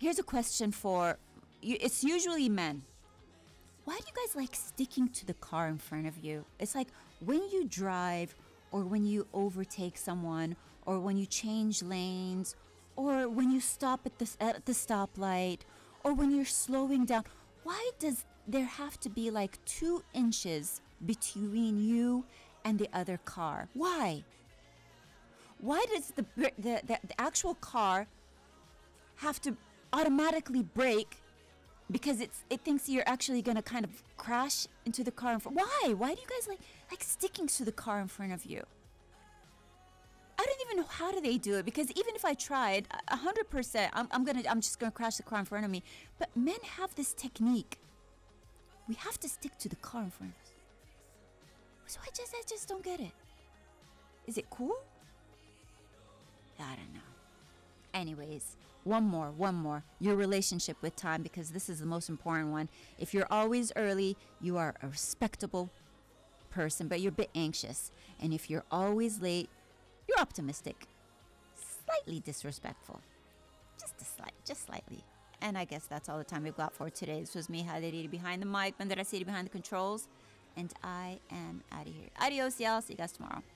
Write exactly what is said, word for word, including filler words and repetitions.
Here's a question for you. It's usually men. Why do you guys like sticking to the car in front of you? It's like when you drive or when you overtake someone or when you change lanes or when you stop at the, at the stoplight or when you're slowing down. Why does there have to be like two inches between you and the other car? Why? Why does the the, the, the actual car have to automatically brake because it's it thinks you're actually going to kind of crash into the car in front? Why? Why do you guys like like sticking to the car in front of you? I don't even know how do they do it, because even if I tried a hundred percent, I'm I'm gonna I'm just gonna crash the car in front of me. But men have this technique. We have to stick to the car in front of us. So I just I just don't get it. Is it cool? I don't know. Anyways, one more, one more. Your relationship with time, because this is the most important one. If you're always early, you are a respectable person, but you're a bit anxious. And if you're always late, you're optimistic. Slightly disrespectful. Just a slight, just slightly. And I guess that's all the time we've got for today. This was me, Hadiriri, behind the mic, Bandarasiri behind the controls. And I am out of here. Adios, y'all. See you guys tomorrow.